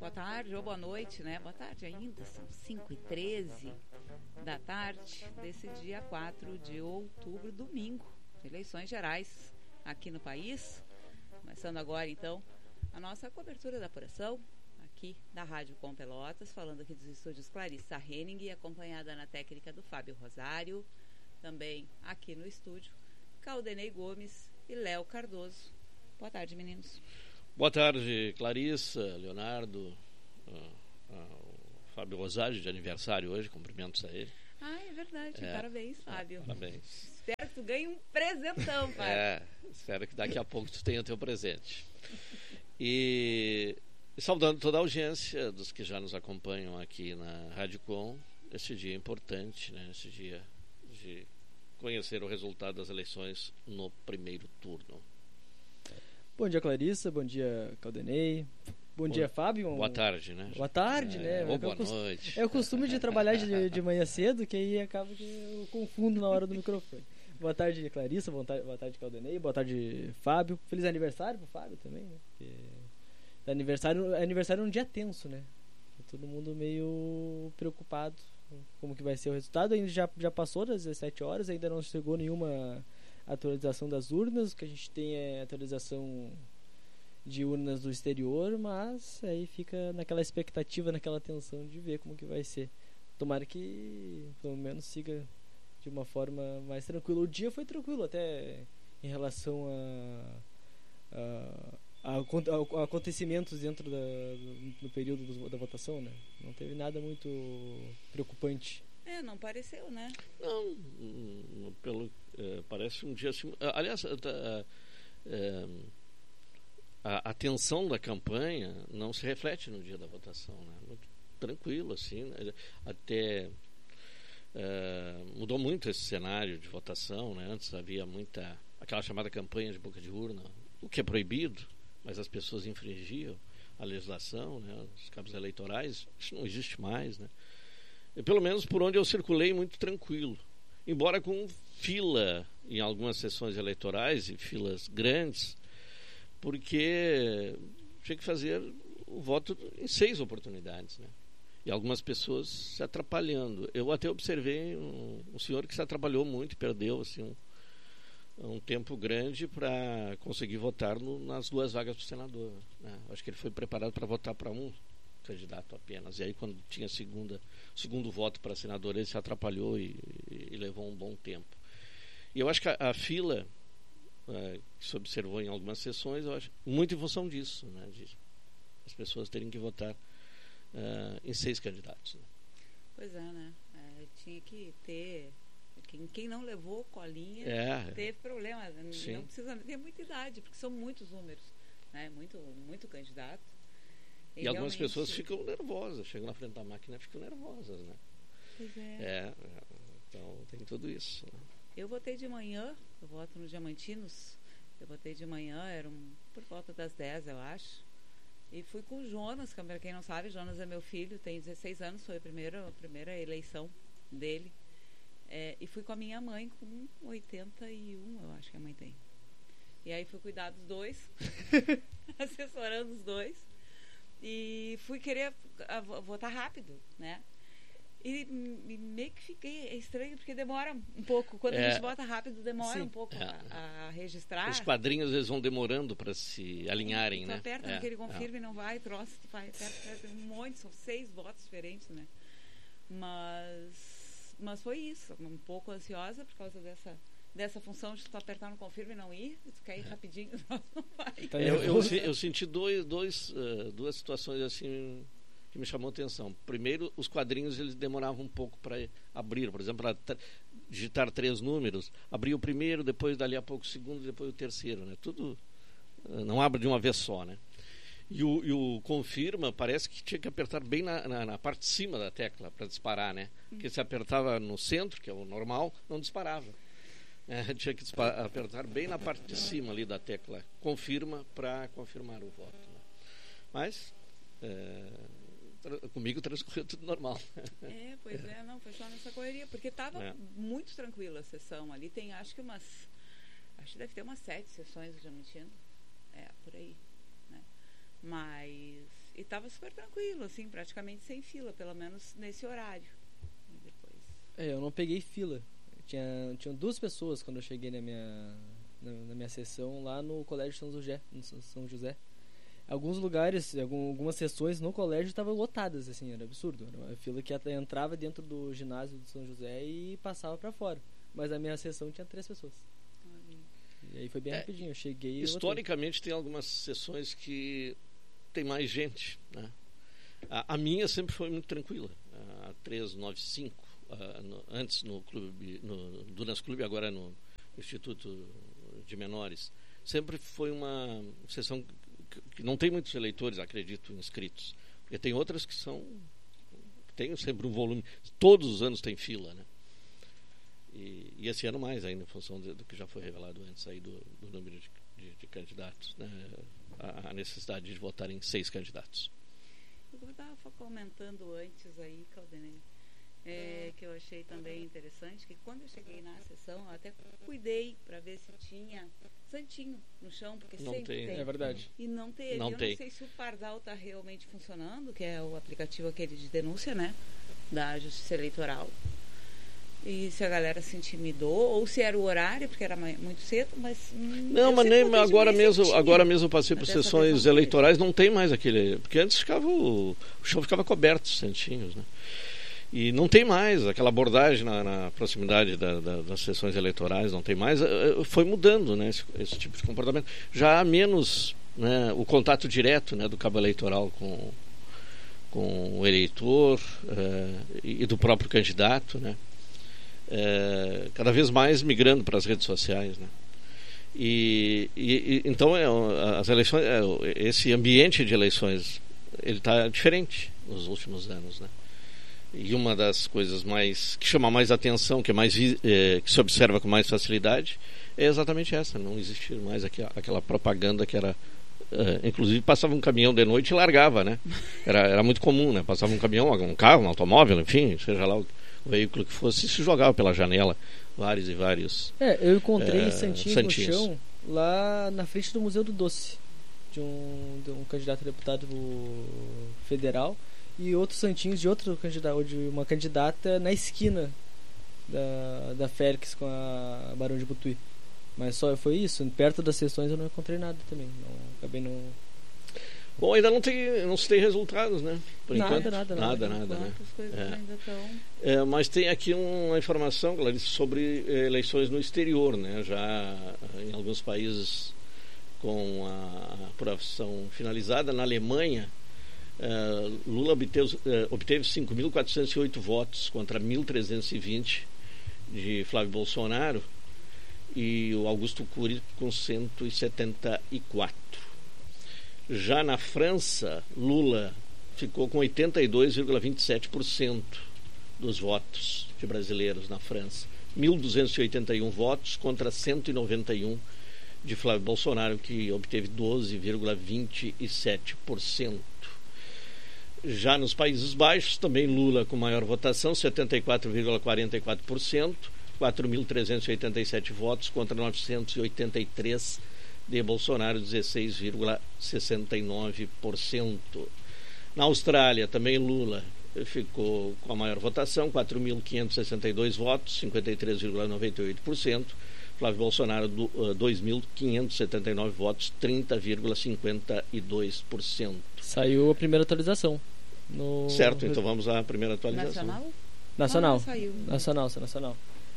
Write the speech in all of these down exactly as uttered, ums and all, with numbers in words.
boa tarde ou boa noite, né? Boa tarde ainda, são cinco e treze da tarde desse dia quatro de outubro, domingo, eleições gerais aqui no país. Começando agora, então, a nossa cobertura da apuração aqui da Rádio Com Pelotas, falando aqui dos estúdios Clarissa Henning, acompanhada na técnica do Fábio Rosário, também aqui no estúdio, Caldenei Gomes e Léo Cardoso. Boa tarde, meninos. Boa tarde, Clarissa, Leonardo, uh, uh, o Fábio Rosário, de aniversário hoje, cumprimentos a ele. Ah, é verdade, é, parabéns, Fábio. É, parabéns. Espero que tu ganhe um presentão, Fábio. É, espero que daqui a pouco tu tenha o teu presente. E, e saudando toda a audiência dos que já nos acompanham aqui na Rádio Com, esse dia importante, né, esse dia de conhecer o resultado das eleições no primeiro turno. Bom dia, Clarissa. Bom dia, Caldenei. Bom, Bom dia, Fábio. Boa tarde, né? Boa tarde, é, né? Ou boa é cost... noite. É o costume de trabalhar de, de manhã cedo, que aí acaba que eu confundo na hora do microfone. Boa tarde, Clarissa. Boa tarde, boa tarde, Caldenei. Boa tarde, Fábio. Feliz aniversário pro Fábio também, né? Porque aniversário, aniversário é um dia tenso, né? Todo mundo meio preocupado com como que vai ser o resultado. Ainda já, já passou das dezessete horas, ainda não chegou nenhuma atualização das urnas. O que a gente tem é atualização de urnas do exterior, mas aí fica naquela expectativa, naquela tensão de ver como que vai ser. Tomara que pelo menos siga de uma forma mais tranquila. O dia foi tranquilo até em relação a, a, a, a, a acontecimentos dentro da, do, do período do, da votação, né? Não teve nada muito preocupante. É, não pareceu, né? Não, pelo é, parece um dia assim. Aliás, é, é, a, a tensão da campanha não se reflete no dia da votação, né? Muito tranquilo, assim, né? Até é, mudou muito esse cenário de votação, né? Antes havia muita aquela chamada campanha de boca de urna, o que é proibido, mas as pessoas infringiam a legislação, né? Os cabos eleitorais, isso não existe mais, né? E, pelo menos por onde eu circulei, muito tranquilo, embora com fila em algumas sessões eleitorais e filas grandes, porque tinha que fazer o voto em seis oportunidades, né? E algumas pessoas se atrapalhando. Eu até observei um, um senhor que se atrapalhou muito, perdeu assim, um, um tempo grande para conseguir votar no, nas duas vagas para o senador, né? Acho que ele foi preparado para votar para um candidato apenas. E aí, quando tinha segunda, segundo voto para senador, ele se atrapalhou e, e, e levou um bom tempo. E eu acho que a, a fila é, que se observou em algumas sessões, eu acho muito em função disso, né, de as pessoas terem que votar uh, em seis candidatos, né? Pois é, né? É, tinha que ter. Quem, quem não levou colinha é, teve problema. sim. Não precisa ter muita idade, porque são muitos números, né? Muito, muito candidato. E, e algumas pessoas ficam nervosas, chegam na frente da máquina e ficam nervosas, né? Pois é. É, então tem tudo isso, né? Eu votei de manhã, eu voto nos Diamantinos, eu votei de manhã, era um, por volta das dez, eu acho. E fui com o Jonas, que para quem não sabe, Jonas é meu filho, tem dezesseis anos, foi a primeira, a primeira eleição dele. É, e fui com a minha mãe com oitenta e um, eu acho que a mãe tem. E aí fui cuidar dos dois, assessorando os dois. E fui querer a, a, votar rápido, né? E, e meio que fiquei estranho, porque demora um pouco. Quando é, a gente vota rápido, demora sim. um pouco é. a, a registrar. Os quadrinhos, eles vão demorando para se alinharem, tu né? Tu aperta é, naquele confirma é. e não vai, troço, tu vai, aperta, aperta um monte, são seis votos diferentes, né? Mas, mas foi isso, um pouco ansiosa por causa dessa... dessa função de tu apertar no confirma e não ir, tu quer ir rapidinho, não vai. Eu, eu, eu senti dois, dois, uh, duas situações assim que me chamou a atenção. Primeiro, os quadrinhos eles demoravam um pouco para abrir, por exemplo, para digitar três números, abria o primeiro, depois dali a pouco o segundo, depois o terceiro, né? Tudo uh, não abre de uma vez só, né? E o, e o confirma parece que tinha que apertar bem na, na, na parte de cima da tecla para disparar, né? Porque se apertava no centro, que é o normal, não disparava. É, tinha que apertar bem na parte de cima ali da tecla confirma para confirmar o voto, né? Mas é, tra- comigo transcorreu tudo normal. É, pois é, não, foi só nessa correria, porque estava é. muito tranquila a sessão ali, tem acho que umas, acho que deve ter umas sete sessões do Diamantino, é, por aí, né? Mas E estava super tranquilo, assim, praticamente sem fila, pelo menos nesse horário. E depois... É, eu não peguei fila. Tinha, tinha duas pessoas quando eu cheguei na minha, na, na minha sessão lá no Colégio São José. No São José. Alguns lugares, algumas sessões no colégio estavam lotadas, assim, era absurdo. Era uma fila que até entrava dentro do ginásio do São José e passava para fora. Mas a minha sessão tinha três pessoas. E aí foi bem é, rapidinho, eu cheguei e historicamente tem algumas sessões que tem mais gente, né? A, a minha sempre foi muito tranquila. A trezentos e noventa e cinco, a, no, antes no clube, no Dunas Clube, agora no Instituto de Menores. Sempre foi uma sessão que, que não tem muitos eleitores, acredito, inscritos. Porque tem outras que são... Tem sempre um volume... Todos os anos tem fila, né? E, e esse ano mais ainda, em função do, do que já foi revelado antes aí do, do número de, de, de candidatos, né? a, a necessidade de votarem seis candidatos. Eu estava comentando antes aí, Caldenei, é, que eu achei também interessante, que quando eu cheguei na sessão, eu até cuidei para ver se tinha santinho no chão, porque não sempre tem, tem. É verdade. E não teve. Não eu tem. não sei se o Pardal está realmente funcionando, que é o aplicativo aquele de denúncia, né, da Justiça Eleitoral. E se a galera se intimidou, ou se era o horário, porque era muito cedo, mas... Não, mas nem agora mesmo, agora mesmo eu passei por sessões eleitorais, não tem mais aquele... Porque antes ficava o, o chão ficava coberto de santinhos, né? E não tem mais aquela abordagem na, na proximidade da, da, das sessões eleitorais, não tem mais. Foi mudando, né, esse, esse tipo de comportamento. Já há menos, né, o contato direto, né, do cabo eleitoral com, com o eleitor uh, e do próprio candidato, né? É, cada vez mais migrando para as redes sociais, né? E, e, e então é, as eleições, é, esse ambiente de eleições, ele está diferente nos últimos anos, né? E uma das coisas mais que chama mais atenção, que é mais é, que se observa com mais facilidade, é exatamente essa. Não existe mais aquela, aquela propaganda que era, é, inclusive passava um caminhão de noite e largava, né? Era, era muito comum, né? Passava um caminhão, um carro, um automóvel, enfim, seja lá o o veículo que fosse, se jogava pela janela vários e vários. É, eu encontrei é, santinhos, santinhos no chão lá na frente do Museu do Doce, de um, de um candidato a deputado federal, e outros santinhos de outro candidato, de uma candidata na esquina da, da Félix com a Barão de Butuí. Mas só foi isso, perto das sessões eu não encontrei nada também. Não, acabei não. Bom, ainda não, tem, não se tem resultados, né? Por nada, enquanto. Nada, nada. Nada, nada, né? As coisas é. ainda estão... É, mas tem aqui uma informação, Clarice, sobre eleições no exterior, né? Já em alguns países com a aprovação finalizada. Na Alemanha, uh, Lula obteve, uh, obteve cinco mil quatrocentos e oito votos contra mil trezentos e vinte de Flávio Bolsonaro e o Augusto Cury com cento e setenta e quatro. Já na França, Lula ficou com oitenta e dois vírgula vinte e sete por cento dos votos de brasileiros na França. mil duzentos e oitenta e um votos contra cento e noventa e um de Flávio Bolsonaro, que obteve doze vírgula vinte e sete por cento. Já nos Países Baixos, também Lula com maior votação, setenta e quatro vírgula quarenta e quatro por cento, quatro mil trezentos e oitenta e sete votos contra novecentos e oitenta e três de Bolsonaro, dezesseis vírgula sessenta e nove por cento. Na Austrália, também Lula ficou com a maior votação, quatro mil quinhentos e sessenta e dois votos, cinquenta e três vírgula noventa e oito por cento. Flávio Bolsonaro, dois mil quinhentos e setenta e nove votos, trinta vírgula cinquenta e dois por cento. Saiu a primeira atualização. No... Certo, então vamos à primeira atualização. Nacional? Nacional. Ah, saiu. Nacional, nacional.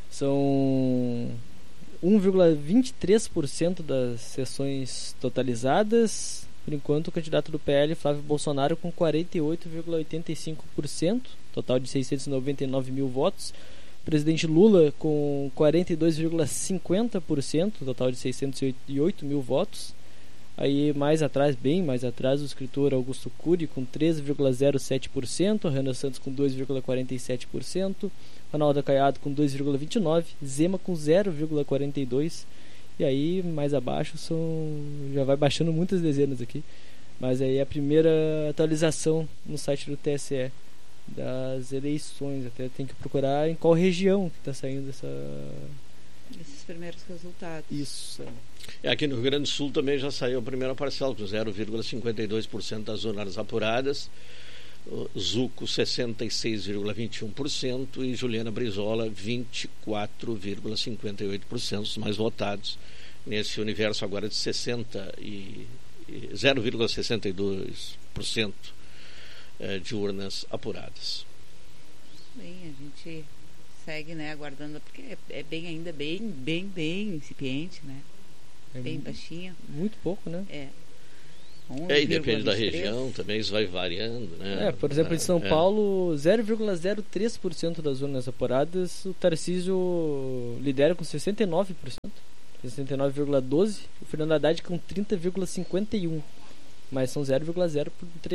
São um vírgula vinte e três por cento das sessões totalizadas. Por enquanto, o candidato do P L, Flávio Bolsonaro, com quarenta e oito vírgula oitenta e cinco por cento, total de seiscentos e noventa e nove mil votos. O presidente Lula, com quarenta e dois vírgula cinquenta por cento, total de seiscentos e oito mil votos. Aí, mais atrás, bem mais atrás, o escritor Augusto Cury, com treze vírgula zero sete por cento. Renan Santos, com dois vírgula quarenta e sete por cento. Ronaldo Caiado, com dois vírgula vinte e nove por cento. Zema, com zero vírgula quarenta e dois por cento. E aí, mais abaixo, são... já vai baixando muitas dezenas aqui. Mas aí a primeira atualização no site do T S E das eleições. Até tem que procurar em qual região que está saindo essa, esses primeiros resultados. Isso. É, aqui no Rio Grande do Sul também já saiu a primeira parcela, com zero vírgula cinquenta e dois por cento das urnas apuradas. Zuco sessenta e seis vírgula vinte e um por cento e Juliana Brizola vinte e quatro vírgula cinquenta e oito por cento, os mais votados nesse universo agora de sessenta e zero vírgula sessenta e dois por cento de urnas apuradas. Bem, a gente segue, né, aguardando, porque é, é bem ainda bem, bem, bem incipiente, né? É bem muito, baixinho. Muito pouco, né? É. É, e depende da região, também isso vai variando, né? É, por exemplo, em São é. Paulo, zero vírgula zero três por cento das urnas apuradas, o Tarcísio lidera com sessenta e nove por cento, sessenta e nove vírgula doze por cento, o Fernando Haddad com trinta vírgula cinquenta e um por cento, mas são zero vírgula zero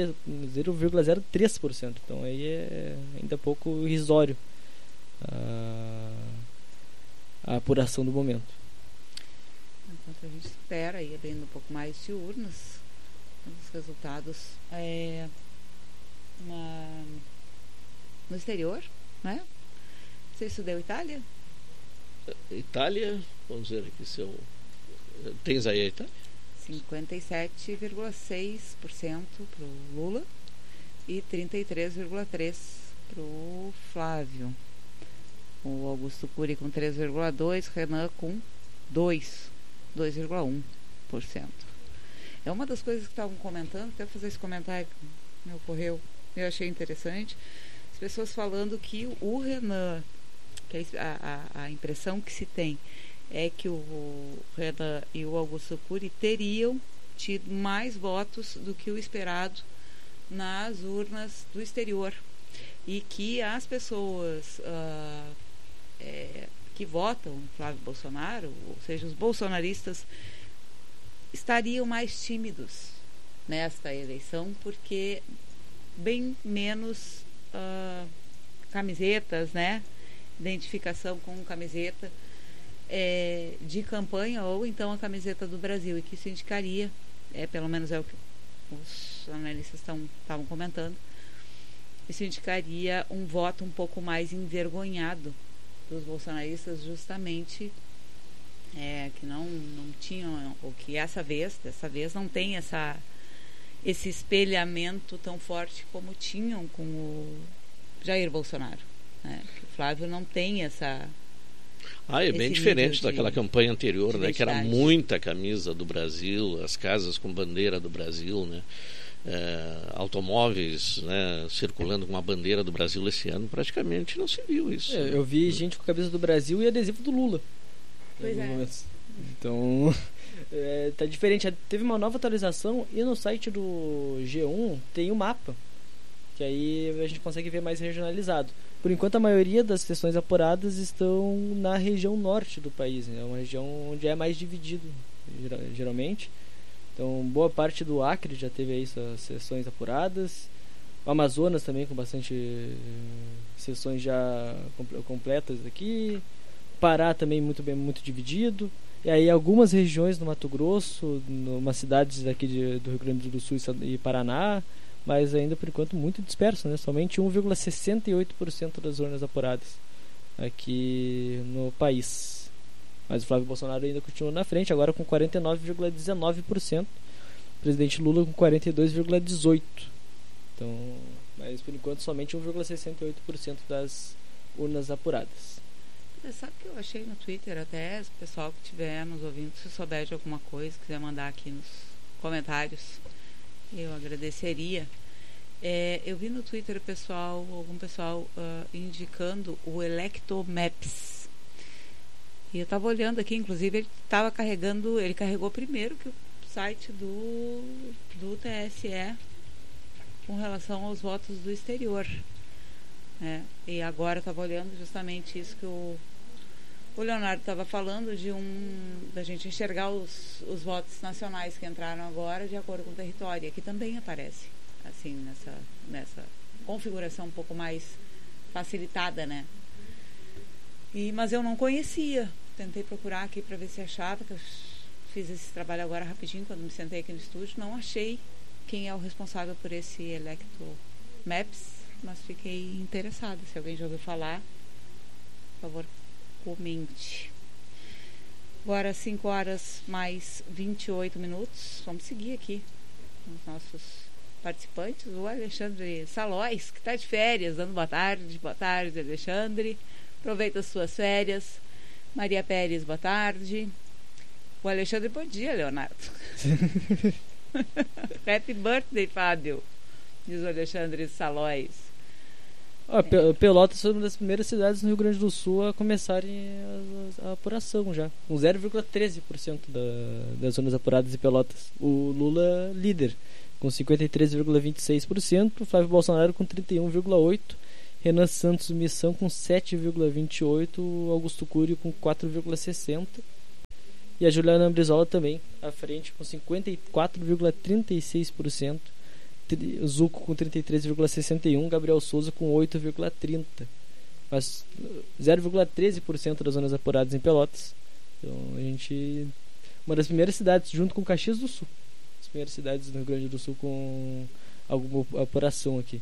três por cento, então aí é ainda pouco irrisório a, a apuração do momento. Enquanto a gente espera aí, abrindo um pouco mais de urnas, os resultados é, uma, no exterior, né? Você estudou Itália? Itália, vamos ver aqui se eu... Tens aí a Itália? cinquenta e sete vírgula seis por cento para o Lula e trinta e três vírgula três por cento para o Flávio. O Augusto Cury com três vírgula dois por cento, Renan com dois vírgula um por cento. É uma das coisas que estavam comentando, quero fazer esse comentário que me ocorreu, eu achei interessante, as pessoas falando que o Renan, que a, a, a impressão que se tem é que o Renan e o Augusto Cury teriam tido mais votos do que o esperado nas urnas do exterior, e que as pessoas uh, é, que votam Flávio Bolsonaro, ou seja, os bolsonaristas, estariam mais tímidos nesta eleição, porque bem menos uh, camisetas, né? Identificação com camiseta é, de campanha, ou então a camiseta do Brasil, e que isso indicaria, é, pelo menos é o que os analistas estavam comentando, isso indicaria um voto um pouco mais envergonhado dos bolsonaristas, justamente é, que não, não tinham, ou que essa vez, dessa vez não tem essa, esse espelhamento tão forte como tinham com o Jair Bolsonaro, né? O Flávio não tem essa... Ah, é bem diferente daquela campanha anterior, né? Que era muita camisa do Brasil, as casas com bandeira do Brasil, né? É, automóveis, né, circulando com a bandeira do Brasil esse ano, praticamente não se viu isso. É, eu vi gente com a camisa do Brasil e adesivo do Lula. Pois é. Então, é, tá diferente. Teve uma nova atualização e no site do G um tem o um mapa, que aí a gente consegue ver mais regionalizado. Por enquanto, a maioria das sessões apuradas estão na região norte do país, né? É uma região onde é mais dividido, geralmente. Então, boa parte do Acre já teve aí suas sessões apuradas. O Amazonas também com bastante sessões já completas aqui. Pará também muito bem, muito dividido. E aí algumas regiões no Mato Grosso, umas cidades aqui de, do Rio Grande do Sul e Paraná, mas ainda por enquanto muito disperso, né? Somente um vírgula sessenta e oito por cento das urnas apuradas aqui no país. Mas o Flávio Bolsonaro ainda continua na frente, agora com quarenta e nove vírgula dezenove por cento. O presidente Lula com quarenta e dois vírgula dezoito por cento. Então, mas por enquanto somente um vírgula sessenta e oito por cento das urnas apuradas. Você sabe que eu achei no Twitter, até o pessoal que estiver nos ouvindo, se souber de alguma coisa, quiser mandar aqui nos comentários, eu agradeceria. É, eu vi no Twitter o pessoal, algum pessoal uh, indicando o Electomaps. E eu estava olhando aqui, inclusive ele estava carregando, ele carregou primeiro que o site do, do T S E com relação aos votos do exterior. Né? E agora eu estava olhando justamente isso que o, o Leonardo estava falando, de um da gente enxergar os, os votos nacionais que entraram agora de acordo com o território. Aqui também aparece, assim, nessa, nessa configuração um pouco mais facilitada, né? E, mas eu não conhecia. Tentei procurar aqui para ver se achava, que eu fiz esse trabalho agora rapidinho, quando me sentei aqui no estúdio. Não achei quem é o responsável por esse Electomaps, mas fiquei interessada. Se alguém já ouviu falar, por favor, comente. Agora cinco horas mais vinte e oito minutos. Vamos seguir aqui com os nossos participantes. O Alexandre Salóis, que está de férias, dando boa tarde. Boa tarde, Alexandre. Aproveita as suas férias. Maria Pérez, boa tarde. O Alexandre, bom dia, Leonardo. Happy birthday, Fábio, diz o Alexandre Salóis. Ah, é. Pelotas foi uma das primeiras cidades no Rio Grande do Sul a começarem a, a apuração já, com zero vírgula treze por cento da, das zonas apuradas em Pelotas. O Lula líder, com cinquenta e três vírgula vinte e seis por cento, Flávio Bolsonaro com trinta e um vírgula oito por cento, Renan Santos Missão com sete vírgula vinte e oito por cento, Augusto Cury com quatro vírgula sessenta por cento e a Juliana Brizola também à frente com cinquenta e quatro vírgula trinta e seis por cento, Zuco com trinta e três vírgula sessenta e um por cento, Gabriel Souza com oito vírgula trinta por cento, mas zero vírgula treze por cento das zonas apuradas em Pelotas. Então a gente, uma das primeiras cidades, junto com Caxias do Sul, as primeiras cidades do Rio Grande do Sul com alguma apuração aqui.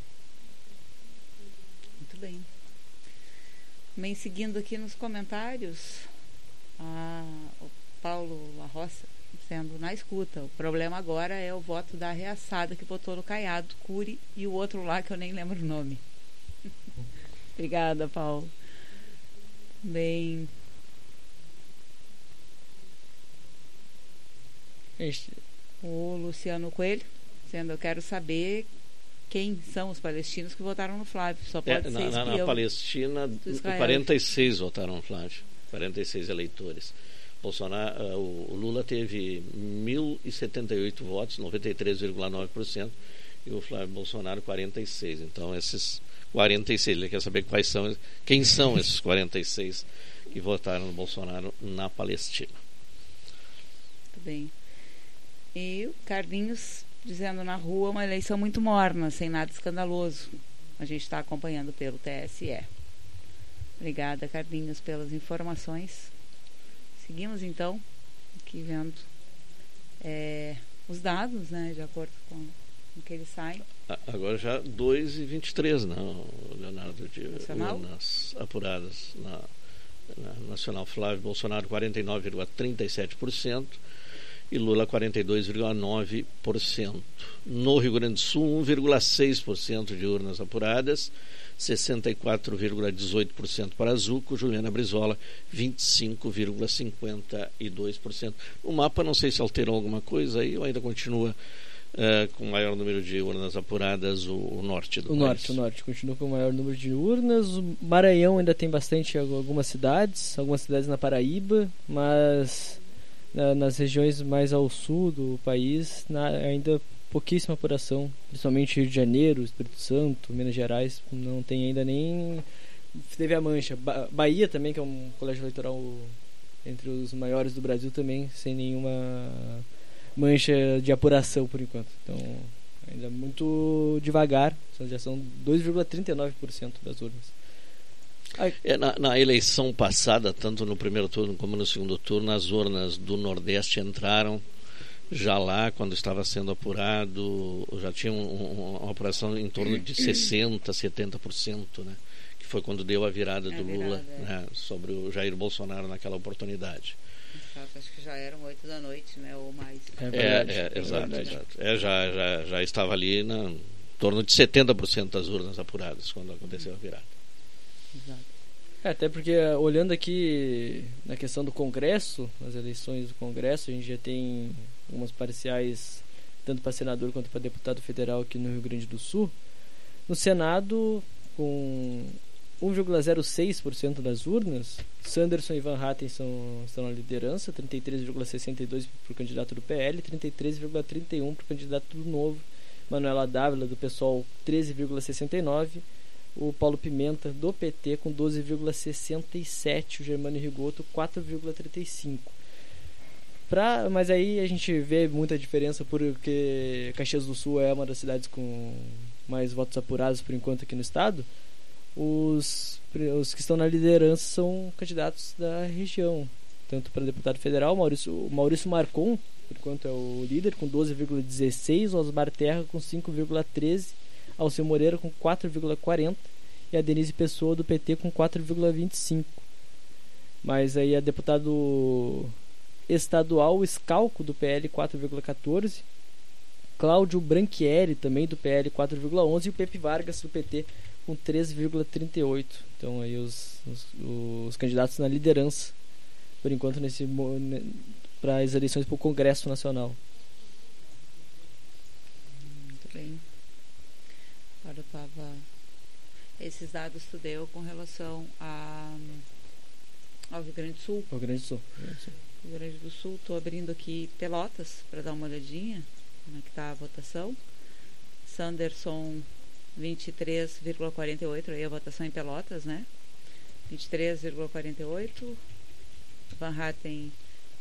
Muito bem. Também seguindo aqui nos comentários, a, o Paulo La Roça sendo na escuta. O problema agora é o voto da Reaçada que votou no Caiado, Cury e o outro lá que eu nem lembro o nome. Obrigada, Paulo. Bem. Este. O Luciano Coelho sendo, eu quero saber quem são os palestinos que votaram no Flávio. Só pode é, ser na, na, na Palestina, quarenta e seis votaram no Flávio. quarenta e seis eleitores. Bolsonaro, uh, o Lula teve mil e setenta e oito votos, noventa e três vírgula nove por cento, e o Flávio Bolsonaro quarenta e seis. Então esses quarenta e seis, ele quer saber quais são, quem são esses quarenta e seis que votaram no Bolsonaro na Palestina. Muito bem. E o Carlinhos dizendo na rua uma eleição muito morna, sem nada escandaloso. A gente está acompanhando pelo T S E. Obrigada, Carlinhos, pelas informações. Seguimos então aqui vendo é, os dados, né, de acordo com o que eles saem. Agora já dois e vinte e três, não, Leonardo, de urnas apuradas na, na Nacional. Flávio Bolsonaro quarenta e nove vírgula trinta e sete por cento e Lula quarenta e dois vírgula nove por cento. No Rio Grande do Sul, um vírgula seis por cento de urnas apuradas, sessenta e quatro vírgula dezoito por cento para Zuco, Juliana Brizola vinte e cinco vírgula cinquenta e dois por cento. O mapa não sei se alterou alguma coisa aí ou ainda continua uh, com o maior número de urnas apuradas o, o norte do o país. norte, o norte continua com o maior número de urnas. O Maranhão ainda tem bastante, algumas cidades, algumas cidades na Paraíba, mas na, nas regiões mais ao sul do país na, ainda pouquíssima apuração, principalmente Rio de Janeiro, Espírito Santo, Minas Gerais, não tem ainda nem... Teve a Mancha. Ba- Bahia também, que é um colégio eleitoral entre os maiores do Brasil também, sem nenhuma mancha de apuração por enquanto. Então, ainda muito devagar, já são dois vírgula trinta e nove por cento das urnas. É, na, na eleição passada, tanto no primeiro turno como no segundo turno, as urnas do Nordeste entraram já lá, quando estava sendo apurado, já tinha um, um, uma apuração em torno de sessenta por cento, setenta por cento, né? Que foi quando deu a virada do a virada, Lula é. né? sobre o Jair Bolsonaro naquela oportunidade. Acho que já eram oito da noite, né? Ou mais. É, é, é exato. É exato. É, já, já, já estava ali na, em torno de setenta por cento das urnas apuradas quando aconteceu a virada. Exato. É, até porque, olhando aqui na questão do Congresso, nas eleições do Congresso, a gente já tem algumas parciais, tanto para senador quanto para deputado federal aqui no Rio Grande do Sul. No Senado, com um vírgula zero seis por cento das urnas, Sanderson e Van Hatten são, estão na liderança, trinta e três vírgula sessenta e dois por cento para o candidato do P L, trinta e três vírgula trinta e um por cento para o candidato do Novo, Manuela Dávila, do PSOL, treze vírgula sessenta e nove por cento, o Paulo Pimenta, do P T, com doze vírgula sessenta e sete por cento, o Germano Rigoto, quatro vírgula trinta e cinco por cento. Pra, mas aí a gente vê muita diferença porque Caxias do Sul é uma das cidades com mais votos apurados por enquanto aqui no estado. Os, os que estão na liderança são candidatos da região, tanto para deputado federal, Maurício, Maurício Marcon, por enquanto é o líder, com doze vírgula dezesseis, Osmar Terra com cinco vírgula treze, Alceu Moreira com quatro vírgula quarenta e a Denise Pessoa do P T com quatro vírgula vinte e cinco. Mas aí a deputado estadual Scalco, do P L quatro vírgula quatorze, Cláudio Branchieri, também do P L quatro vírgula onze, e o Pepe Vargas, do P T, com três vírgula trinta e oito. Então aí os, os, os candidatos na liderança, por enquanto, nesse para as eleições para o Congresso Nacional. Muito bem. Agora eu estava... Esses dados tu deu com relação a, ao Rio Grande do Sul. Rio Grande do Sul. Rio Grande do Sul. Rio Grande do Sul, estou abrindo aqui Pelotas para dar uma olhadinha como é que está a votação. Sanderson, vinte e três vírgula quarenta e oito, aí a votação em Pelotas, né? vinte e três vírgula quarenta e oito. Van Hatten,